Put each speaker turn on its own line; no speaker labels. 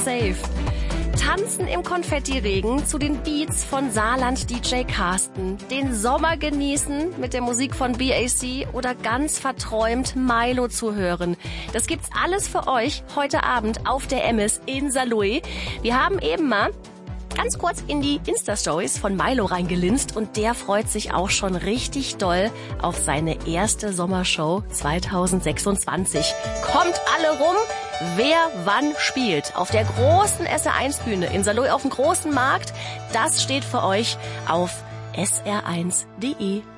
safe. Tanzen im Konfettiregen zu den Beats von Saarland-DJ Carsten. Den Sommer genießen mit der Musik von BAC oder ganz verträumt Milo zu hören. Das gibt's alles für euch heute Abend auf der Emmis in Saarlouis. Wir haben eben mal ganz kurz in die Insta-Stories von Milo reingelinst und der freut sich auch schon richtig doll auf seine erste Sommershow 2026. Kommt alle rum, wer wann spielt. Auf der großen SR1-Bühne in Saarlouis auf dem großen Markt, das steht für euch auf sr1.de.